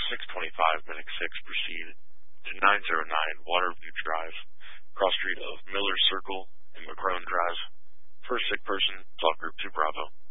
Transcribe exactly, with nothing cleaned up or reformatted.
six twenty-five, Minix six, proceed to nine oh nine Waterview Drive, cross street of Miller Circle and McCrone Drive. First sick person, talk group two Bravo.